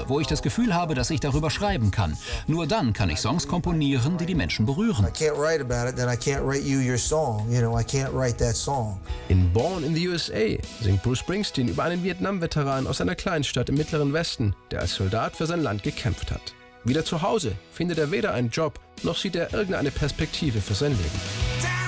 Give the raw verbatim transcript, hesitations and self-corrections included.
wo ich das Gefühl habe, dass ich darüber schreiben kann. Nur dann kann ich Songs komponieren, die die Menschen berühren. In Born in the U S A singt Bruce Springsteen über einen Vietnam-Veteran aus einer Kleinstadt im Mittleren Westen, der als Soldat für sein Land gekämpft hat. Wieder zu Hause findet er weder einen Job, noch sieht er irgendeine Perspektive für sein Leben.